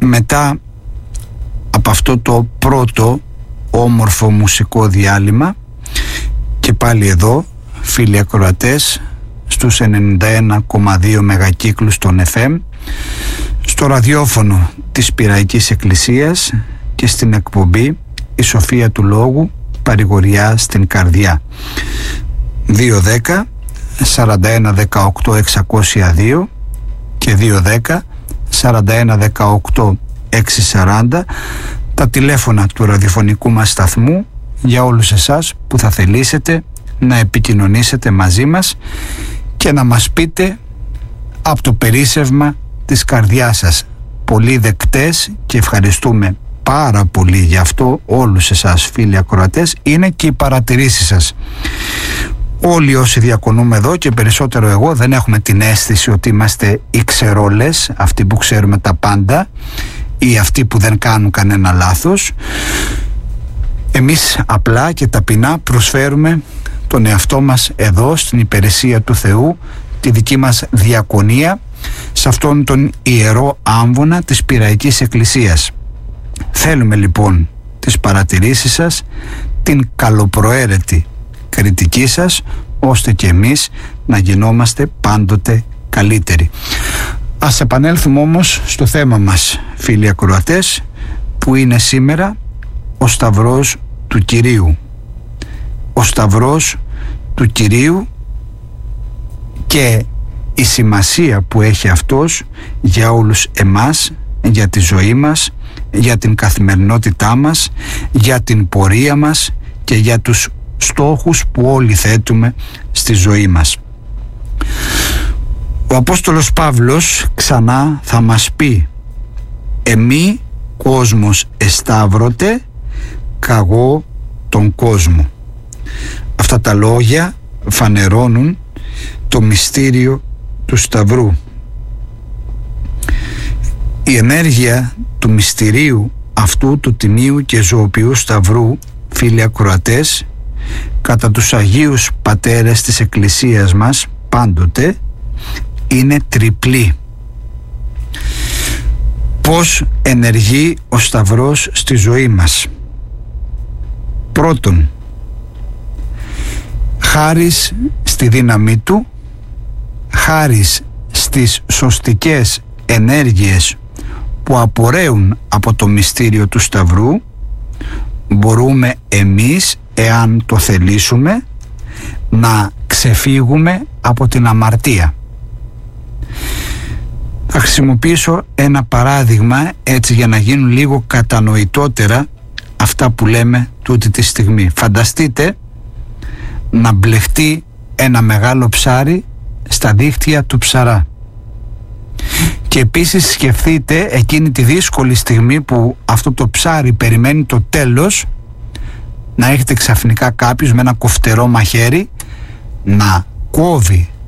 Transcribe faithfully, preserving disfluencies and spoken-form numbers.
μετά από αυτό το πρώτο όμορφο μουσικό διάλειμμα και πάλι εδώ, φίλοι ακροατές, στους ενενήντα ένα κόμμα δύο μεγακύκλους των εφ εμ, στο ραδιόφωνο της Πειραϊκής Εκκλησίας και στην εκπομπή «Η Σοφία του Λόγου, παρηγοριά στην καρδιά». δύο δέκα σαράντα ένα δεκαοκτώ εξακόσια δύο και δύο δέκα σαράντα ένα δεκαοκτώ εξακόσια σαράντα, τα τηλέφωνα του ραδιοφωνικού μας σταθμού για όλους εσάς που θα θελήσετε να επικοινωνήσετε μαζί μας και να μας πείτε από το περίσσευμα της καρδιάς σας. Πολύ δεκτές και ευχαριστούμε πάρα πολύ γι' αυτό όλους εσάς, φίλοι ακροατές. Είναι και οι παρατηρήσεις σας. Όλοι όσοι διακονούμε εδώ και περισσότερο εγώ δεν έχουμε την αίσθηση ότι είμαστε οι ξερόλες, αυτοί που ξέρουμε τα πάντα ή αυτοί που δεν κάνουν κανένα λάθος. Εμείς απλά και ταπεινά προσφέρουμε τον εαυτό μας εδώ στην υπηρεσία του Θεού, τη δική μας διακονία σε αυτόν τον ιερό άμβονα της Πειραϊκής Εκκλησίας. Θέλουμε λοιπόν τις παρατηρήσεις σας, την καλοπροαίρετη κριτική σας, ώστε και εμείς να γινόμαστε πάντοτε καλύτεροι. Ας επανέλθουμε όμως στο θέμα μας, φίλοι ακροατές, που είναι σήμερα ο Σταυρός του Κυρίου. Ο Σταυρός του Κυρίου και η σημασία που έχει αυτός για όλους εμάς, για τη ζωή μας, για την καθημερινότητά μας, για την πορεία μας και για τους στόχους που όλοι θέτουμε στη ζωή μας. Ο Απόστολος Παύλος ξανά θα μας πει «Εμεί κόσμος εσταύρωτε, καγώ τον κόσμο». Αυτά τα λόγια φανερώνουν το μυστήριο του Σταυρού. Η ενέργεια του μυστηρίου αυτού του τιμίου και ζωοποιού Σταυρού, φίλοι ακροατές, κατά τους Αγίους Πατέρες της Εκκλησίας μας πάντοτε είναι τριπλή. Πώς ενεργεί ο Σταυρός στη ζωή μας? Πρώτον, χάρις στη δύναμή του, χάρις στις σωστικές ενέργειες που απορρέουν από το μυστήριο του Σταυρού, μπορούμε εμείς, εάν το θελήσουμε, να ξεφύγουμε από την αμαρτία. Θα χρησιμοποιήσω ένα παράδειγμα έτσι για να γίνουν λίγο κατανοητότερα αυτά που λέμε τούτη τη στιγμή. Φανταστείτε να μπλεχτεί ένα μεγάλο ψάρι στα δίχτυα του ψαρά. Και επίσης σκεφτείτε εκείνη τη δύσκολη στιγμή που αυτό το ψάρι περιμένει το τέλος, να έχετε ξαφνικά κάποιος με ένα κοφτερό μαχαίρι να κόβει